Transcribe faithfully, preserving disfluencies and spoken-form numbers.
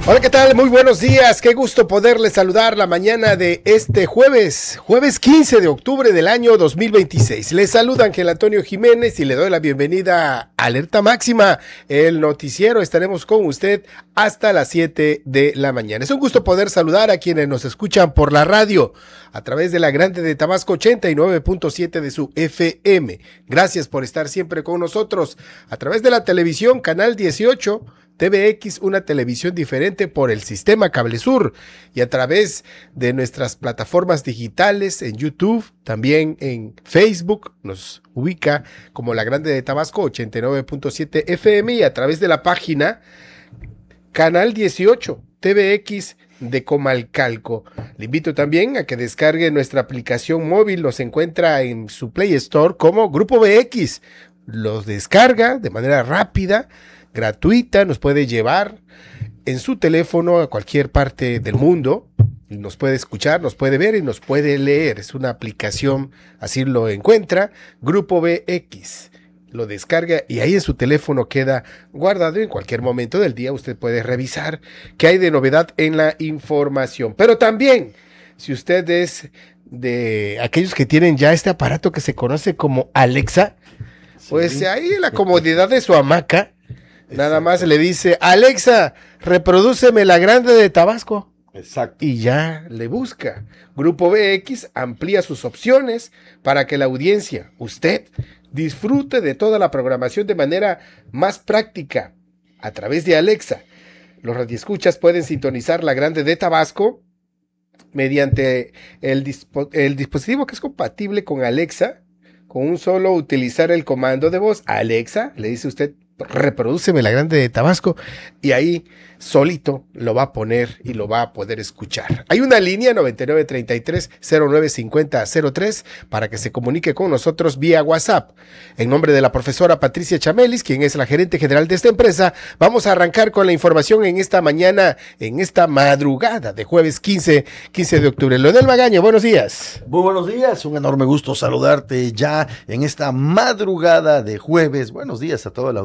Hola, ¿qué tal? Muy buenos días. Qué gusto poderles saludar la mañana de este jueves, jueves quince de octubre del año dos mil veintiséis. Les saluda Ángel Antonio Jiménez y le doy la bienvenida a Alerta Máxima, el noticiero. Estaremos con usted hasta las siete de la mañana. Es un gusto poder saludar a quienes nos escuchan por la radio a través de la Grande de Tabasco ochenta y nueve punto siete de su F M. Gracias por estar siempre con nosotros. A través de la televisión, Canal dieciocho, T V X, una televisión diferente por el sistema Cable Sur, y a través de nuestras plataformas digitales en YouTube, también en Facebook, nos ubica como La Grande de Tabasco ochenta y nueve punto siete F M, y a través de la página Canal dieciocho, T V X de Comalcalco. Le invito también a que descargue nuestra aplicación móvil, nos encuentra en su Play Store como Grupo B X. Los descarga de manera rápida, gratuita, nos puede llevar en su teléfono a cualquier parte del mundo, nos puede escuchar, nos puede ver y nos puede leer. Es una aplicación, así lo encuentra, Grupo B X. Lo descarga y ahí en su teléfono queda guardado. En cualquier momento del día usted puede revisar qué hay de novedad en la información. Pero también, si usted es de aquellos que tienen ya este aparato que se conoce como Alexa, sí, pues ahí en la comodidad de su hamaca, nada más le dice: Alexa, reprodúceme La Grande de Tabasco. Exacto. Y ya le busca. Grupo B X amplía sus opciones para que la audiencia, usted, disfrute de toda la programación de manera más práctica a través de Alexa. Los radioescuchas pueden sintonizar La Grande de Tabasco mediante el, dispo- el dispositivo que es compatible con Alexa. Con un solo utilizar el comando de voz, Alexa, le dice usted: reprodúceme La Grande de Tabasco, y ahí solito lo va a poner y lo va a poder escuchar. Hay una línea noventa y nueve treinta y tres cero nueve cincuenta cero tres para que se comunique con nosotros vía WhatsApp. En nombre de la profesora Patricia Chamelis, quien es la gerente general de esta empresa, vamos a arrancar con la información en esta mañana, en esta madrugada de jueves quince de octubre. Leonel Magaña, buenos días. Muy buenos días, un enorme gusto saludarte ya en esta madrugada de jueves. Buenos días a toda la